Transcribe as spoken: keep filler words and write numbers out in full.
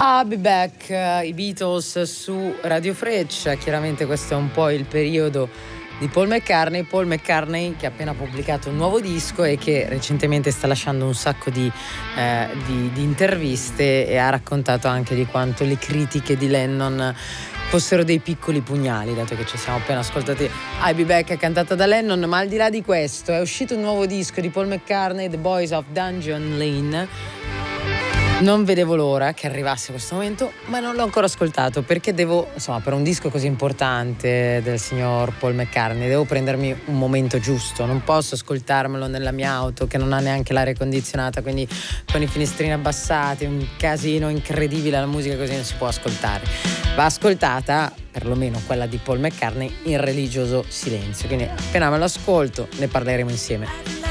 I'll Be Back, uh, i Beatles su Radio Freccia. Chiaramente questo è un po' il periodo di Paul McCartney. Paul McCartney che ha appena pubblicato un nuovo disco e che recentemente sta lasciando un sacco di, eh, di, di interviste, e ha raccontato anche di quanto le critiche di Lennon fossero dei piccoli pugnali, dato che ci siamo appena ascoltati I'll Be Back cantata da Lennon. Ma al di là di questo è uscito un nuovo disco di Paul McCartney, The Boys of Dungeon Lane. Non vedevo l'ora che arrivasse questo momento, ma non l'ho ancora ascoltato perché devo, insomma, per un disco così importante del signor Paul McCartney devo prendermi un momento giusto. Non posso ascoltarmelo nella mia auto che non ha neanche l'aria condizionata, quindi con i finestrini abbassati, un casino incredibile, la musica così non si può ascoltare. Va ascoltata, perlomeno quella di Paul McCartney, in religioso silenzio. Quindi appena me lo ascolto ne parleremo insieme.